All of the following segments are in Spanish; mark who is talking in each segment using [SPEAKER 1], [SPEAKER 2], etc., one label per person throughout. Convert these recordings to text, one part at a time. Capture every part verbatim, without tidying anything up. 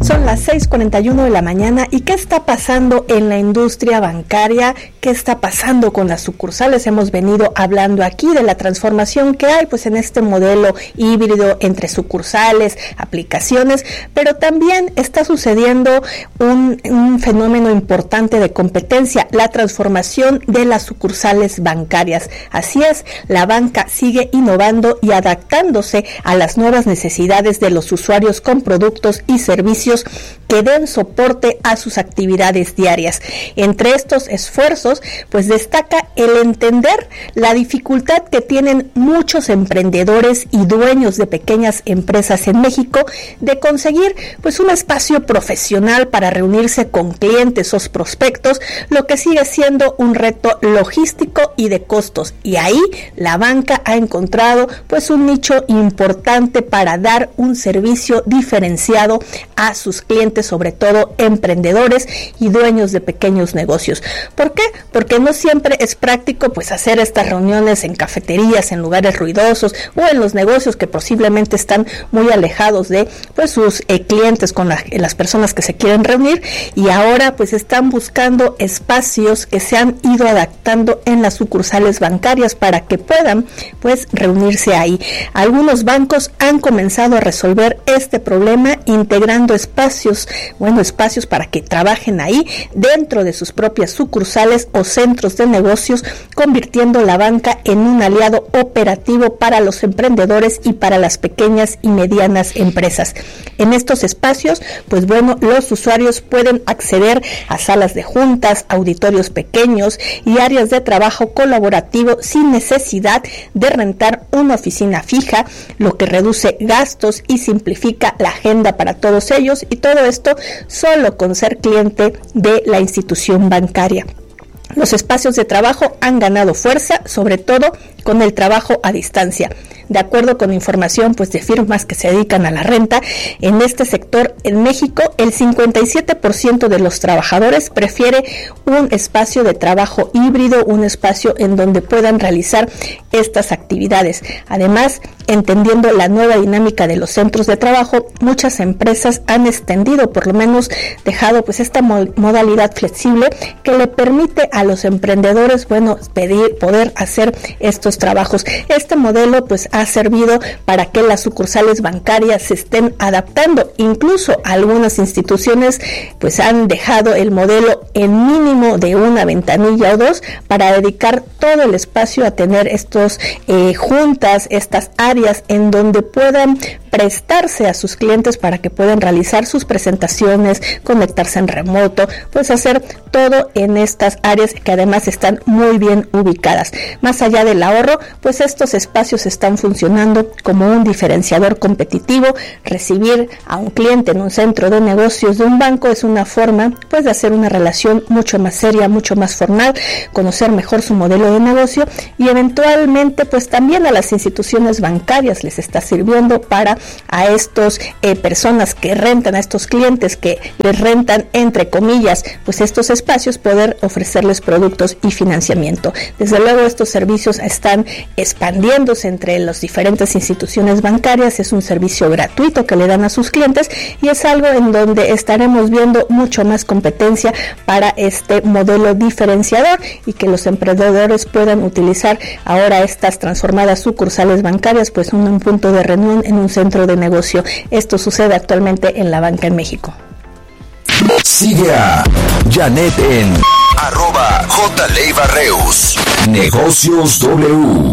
[SPEAKER 1] Son las seis cuarenta y uno de la mañana. ¿Y qué está pasando en la industria bancaria? ¿Qué está pasando con las sucursales? Hemos venido hablando aquí de la transformación que hay pues en este modelo híbrido entre sucursales, aplicaciones, pero también está sucediendo un, un fenómeno importante de competencia, la transformación de las sucursales bancarias. Así es, la banca sigue innovando y adaptándose a las nuevas necesidades de los usuarios con productos y servicios que den soporte a sus actividades diarias. Entre estos esfuerzos, pues destaca el entender la dificultad que tienen muchos emprendedores y dueños de pequeñas empresas en México de conseguir pues un espacio profesional para reunirse con clientes o prospectos, lo que sigue siendo un reto logístico y de costos. Y ahí la banca ha encontrado pues un nicho importante para dar un servicio diferenciado a sus clientes, sobre todo emprendedores y dueños de pequeños negocios. ¿Por qué? Porque no siempre es práctico pues hacer estas reuniones en cafeterías, en lugares ruidosos o en los negocios que posiblemente están muy alejados de pues sus eh, clientes con la, las personas que se quieren reunir, y ahora pues están buscando espacios que se han ido adaptando en las sucursales bancarias para que puedan pues reunirse ahí. Algunos bancos han comenzado a resolver este problema integrando espacios, bueno, espacios para que trabajen ahí dentro de sus propias sucursales o centros de negocios, convirtiendo la banca en un aliado operativo para los emprendedores y para las pequeñas y medianas empresas. En estos espacios, pues bueno, los usuarios pueden acceder a salas de juntas, auditorios pequeños y áreas de trabajo colaborativo sin necesidad de rentar una oficina fija, lo que reduce gastos y simplifica la agenda para todos ellos, y todo esto solo con ser cliente de la institución bancaria. Los espacios de trabajo han ganado fuerza, sobre todo con el trabajo a distancia. De acuerdo con información pues de firmas que se dedican a la renta, en este sector en México el cincuenta y siete por ciento de los trabajadores prefiere un espacio de trabajo híbrido, un espacio en donde puedan realizar estas actividades. Además, entendiendo la nueva dinámica de los centros de trabajo, muchas empresas han extendido, por lo menos dejado pues esta modalidad flexible que le permite a los emprendedores, bueno, pedir, poder hacer estos trabajos. Este modelo pues ha servido para que las sucursales bancarias se estén adaptando. Incluso algunas instituciones pues han dejado el modelo en mínimo de una ventanilla o dos para dedicar todo el espacio a tener estos eh, juntas, estas áreas en donde puedan prestarse a sus clientes para que puedan realizar sus presentaciones, conectarse en remoto, pues hacer todo en estas áreas que además están muy bien ubicadas. Más allá del ahorro, pues estos espacios están funcionando como un diferenciador competitivo. Recibir a un cliente en un centro de negocios de un banco es una forma pues de hacer una relación mucho más seria, mucho más formal, conocer mejor su modelo de negocio, y eventualmente pues también a las instituciones bancarias les está sirviendo para a estos eh, personas que rentan, a estos clientes que les rentan entre comillas pues estos espacios, poder ofrecerles productos y financiamiento. Desde luego estos servicios están expandiéndose entre las diferentes instituciones bancarias. Es un servicio gratuito que le dan a sus clientes y es algo en donde estaremos viendo mucho más competencia para este modelo diferenciador, y que los emprendedores puedan utilizar ahora estas transformadas sucursales bancarias pues un, un punto de reunión en un centro de negocio. Esto sucede actualmente en la banca en México.
[SPEAKER 2] Sigue a Janet en arroba J. Leiva Reus. Negocios W.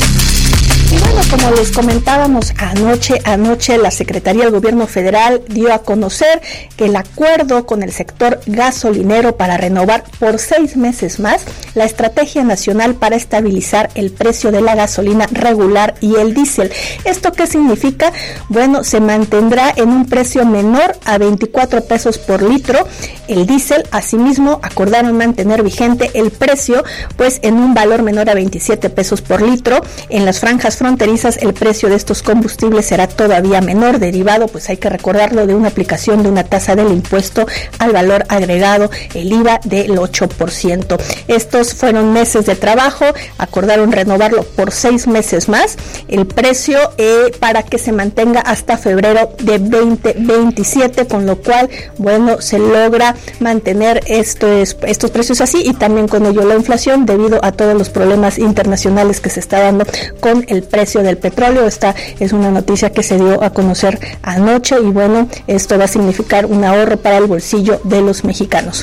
[SPEAKER 1] Y bueno, como les comentábamos anoche, anoche la Secretaría del Gobierno Federal dio a conocer que el acuerdo con el sector gasolinero para renovar por seis meses más la Estrategia Nacional para estabilizar el precio de la gasolina regular y el diésel. ¿Esto qué significa? Bueno, se mantendrá en un precio menor a veinticuatro pesos por litro el diésel. Asimismo, acordaron mantener vigente el precio, pues en un valor menor a veintisiete pesos por litro. En las franjas fronterizas el precio de estos combustibles será todavía menor, derivado, pues hay que recordarlo, de una aplicación de una tasa del impuesto al valor agregado, el I V A del ocho por ciento. Estos fueron meses de trabajo, acordaron renovarlo por seis meses más, el precio eh, para que se mantenga hasta febrero de veinte veintisiete, con lo cual, bueno, se logra mantener estos, estos precios así, y también con ello la inflación, debido a todos los problemas internacionales que se está dando con el precio del petróleo. Esta es una noticia que se dio a conocer anoche, y bueno, esto va a significar un ahorro para el bolsillo de los mexicanos.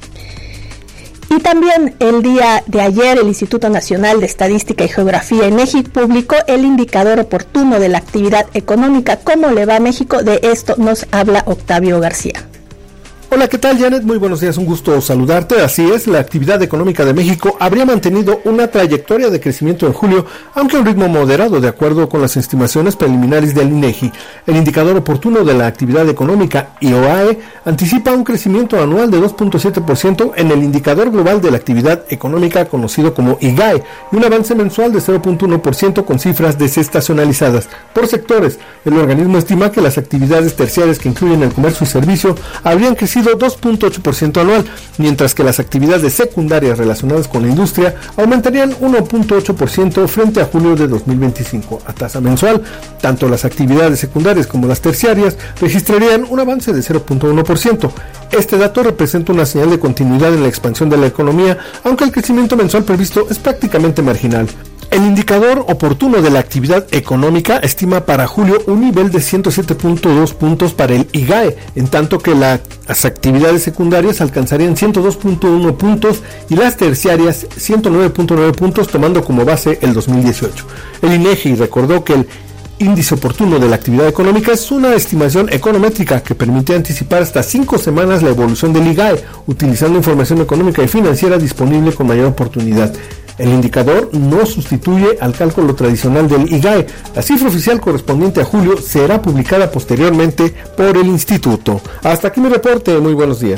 [SPEAKER 1] Y también el día de ayer el Instituto Nacional de Estadística y Geografía, INEGI, publicó el indicador oportuno de la actividad económica. ¿Cómo le va a México? De esto nos habla Octavio García.
[SPEAKER 3] Hola, ¿qué tal, Janet? Muy buenos días, un gusto saludarte. Así es, la actividad económica de México habría mantenido una trayectoria de crecimiento en julio, aunque a un ritmo moderado, de acuerdo con las estimaciones preliminares del INEGI. El indicador oportuno de la actividad económica, I O A E, anticipa un crecimiento anual de dos punto siete por ciento en el indicador global de la actividad económica, conocido como I G A E, y un avance mensual de cero punto uno por ciento con cifras desestacionalizadas. Por sectores, el organismo estima que las actividades terciarias, que incluyen el comercio y servicio, habrían crecido dos punto ocho por ciento anual, mientras que las actividades secundarias relacionadas con la industria aumentarían uno punto ocho por ciento frente a julio de dos mil veinticinco. A tasa mensual, tanto las actividades secundarias como las terciarias registrarían un avance de cero punto uno por ciento. Este dato representa una señal de continuidad en la expansión de la economía, aunque el crecimiento mensual previsto es prácticamente marginal. El indicador oportuno de la actividad económica estima para julio un nivel de ciento siete punto dos puntos para el I G A E, en tanto que la, las actividades secundarias alcanzarían ciento dos punto uno puntos y las terciarias ciento nueve punto nueve puntos, tomando como base el dos mil dieciocho. El INEGI recordó que el índice oportuno de la actividad económica es una estimación econométrica que permite anticipar hasta cinco semanas la evolución del I G A E, utilizando información económica y financiera disponible con mayor oportunidad. El indicador no sustituye al cálculo tradicional del I G A E. La cifra oficial correspondiente a julio será publicada posteriormente por el instituto. Hasta aquí mi reporte. Muy buenos días.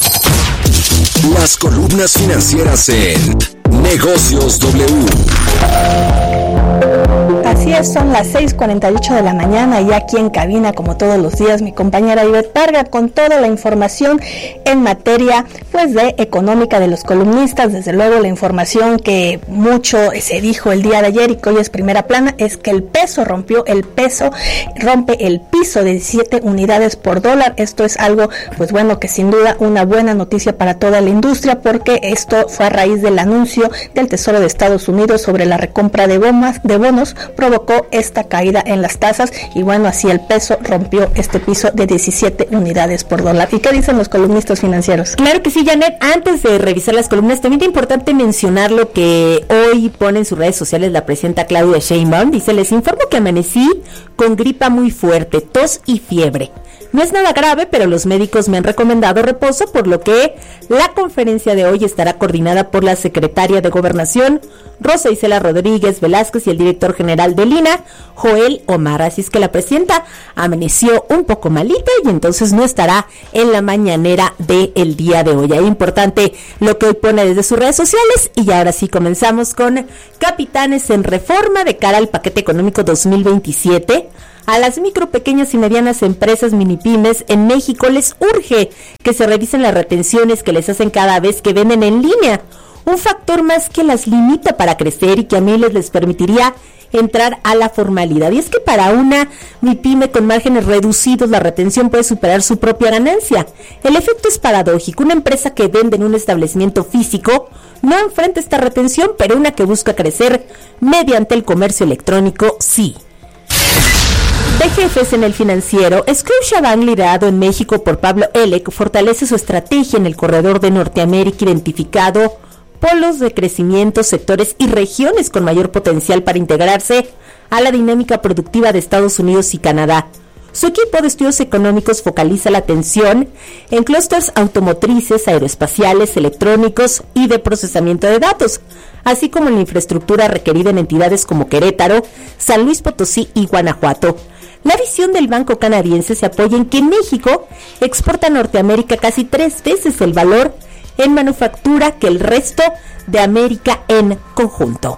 [SPEAKER 2] Las columnas financieras en Negocios W.
[SPEAKER 1] Así es, son las seis cuarenta y ocho de la mañana y aquí en cabina, como todos los días, mi compañera Ivette Parga con toda la información en materia pues de económica de los columnistas. Desde luego la información que mucho se dijo el día de ayer y que hoy es primera plana es que el peso rompió el peso, rompe el piso de diecisiete unidades por dólar. Esto es algo pues bueno que sin duda una buena noticia para toda la industria, porque esto fue a raíz del anuncio del Tesoro de Estados Unidos sobre la recompra de bonos, de bonos provocó esta caída en las tasas y bueno, así el peso rompió este piso de diecisiete unidades por dólar. ¿Y qué dicen los columnistas financieros?
[SPEAKER 4] Claro que sí, Janet. Antes de revisar las columnas, también es importante mencionar lo que hoy pone en sus redes sociales la presidenta Claudia Sheinbaum. Dice: les informo que amanecí con gripa muy fuerte, tos y fiebre. No es nada grave, pero los médicos me han recomendado reposo, por lo que la conferencia de hoy estará coordinada por la secretaria de Gobernación, Rosa Isela Rodríguez Velázquez, y el director general del I N A, Joel Omar. Así es que la presidenta amaneció un poco malita y entonces no estará en la mañanera del día de hoy. Es importante lo que hoy pone desde sus redes sociales. Y ahora sí comenzamos con Capitanes en Reforma de cara al paquete económico dos mil veintisiete. A las micro, pequeñas y medianas empresas minipymes en México les urge que se revisen las retenciones que les hacen cada vez que venden en línea. Un factor más que las limita para crecer y que a miles les permitiría entrar a la formalidad. Y es que para una MIPYME con márgenes reducidos, la retención puede superar su propia ganancia. El efecto es paradójico. Una empresa que vende en un establecimiento físico no enfrenta esta retención, pero una que busca crecer mediante el comercio electrónico, sí. De jefes en el financiero, Scotiabank, liderado en México por Pablo Elec, fortalece su estrategia en el corredor de Norteamérica, identificado polos de crecimiento, sectores y regiones con mayor potencial para integrarse a la dinámica productiva de Estados Unidos y Canadá. Su equipo de estudios económicos focaliza la atención en clústeres automotrices, aeroespaciales, electrónicos y de procesamiento de datos, así como en la infraestructura requerida en entidades como Querétaro, San Luis Potosí y Guanajuato. La visión del banco canadiense se apoya en que México exporta a Norteamérica casi tres veces el valor en manufactura que el resto de América en conjunto.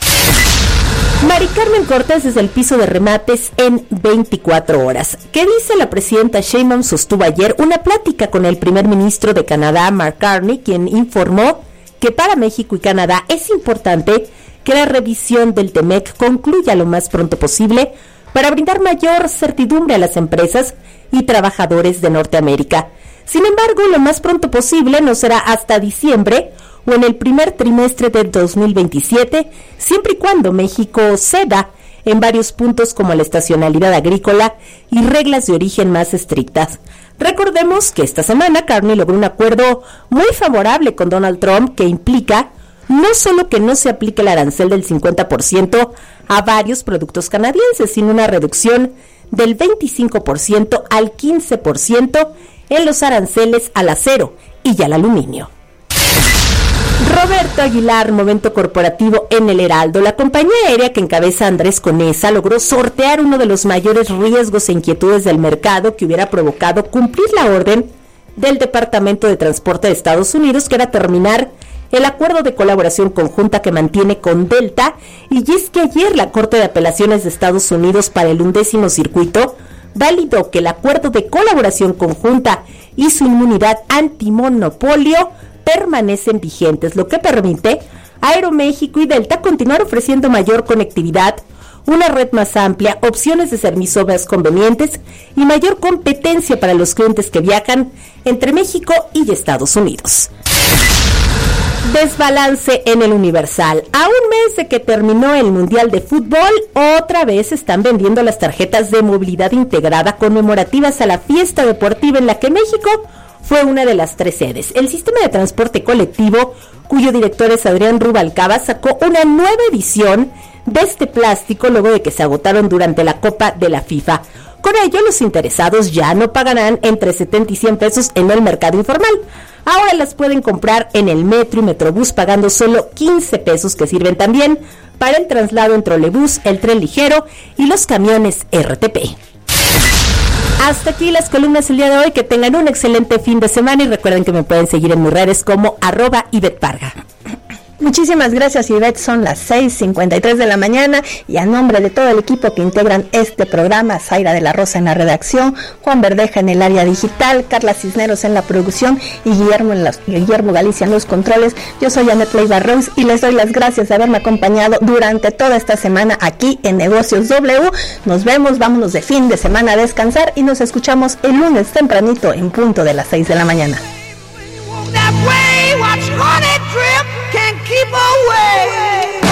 [SPEAKER 4] Mari Carmen Cortés desde el piso de remates en veinticuatro horas. ¿Qué dice la presidenta Sheinbaum? Sostuvo ayer una plática con el primer ministro de Canadá, Mark Carney, quien informó que para México y Canadá es importante que la revisión del T M E C concluya lo más pronto posible para brindar mayor certidumbre a las empresas y trabajadores de Norteamérica. Sin embargo, lo más pronto posible no será hasta diciembre o en el primer trimestre de dos mil veintisiete, siempre y cuando México ceda en varios puntos como la estacionalidad agrícola y reglas de origen más estrictas. Recordemos que esta semana Carney logró un acuerdo muy favorable con Donald Trump que implica no solo que no se aplique el arancel del cincuenta por ciento a varios productos canadienses, sino una reducción del veinticinco por ciento al quince por ciento en los aranceles al acero y al aluminio. Roberto Aguilar, momento corporativo en el Heraldo. La compañía aérea que encabeza Andrés Conesa logró sortear uno de los mayores riesgos e inquietudes del mercado que hubiera provocado cumplir la orden del Departamento de Transporte de Estados Unidos, que era terminar el acuerdo de colaboración conjunta que mantiene con Delta. Y es que ayer la Corte de Apelaciones de Estados Unidos para el undécimo circuito validó que el acuerdo de colaboración conjunta y su inmunidad antimonopolio permanecen vigentes, lo que permite a Aeroméxico y Delta continuar ofreciendo mayor conectividad, una red más amplia, opciones de servicio más convenientes y mayor competencia para los clientes que viajan entre México y Estados Unidos. Desbalance en el Universal. A un mes de que terminó el Mundial de Fútbol, otra vez están vendiendo las tarjetas de movilidad integrada conmemorativas a la fiesta deportiva en la que México fue una de las tres sedes. El sistema de transporte colectivo, cuyo director es Adrián Rubalcaba, sacó una nueva edición de este plástico luego de que se agotaron durante la Copa de la FIFA. Con ello, los interesados ya no pagarán entre setenta y cien pesos en el mercado informal. Ahora las pueden comprar en el metro y metrobús pagando solo quince pesos, que sirven también para el traslado en trolebús, el tren ligero y los camiones R T P. Hasta aquí las columnas el día de hoy. Que tengan un excelente fin de semana y recuerden que me pueden seguir en mis redes como arroba Ivette Parga.
[SPEAKER 1] Muchísimas gracias, Ivette. Son las seis cincuenta y tres de la mañana y a nombre de todo el equipo que integran este programa, Zaira de la Rosa en la redacción, Juan Verdeja en el área digital, Carla Cisneros en la producción y Guillermo, en la, Guillermo Galicia en los controles, yo soy Annette Leiva Rose y les doy las gracias de haberme acompañado durante toda esta semana aquí en Negocios W. Nos vemos, vámonos de fin de semana a descansar y nos escuchamos el lunes tempranito en punto de las seis de la mañana. Keep away.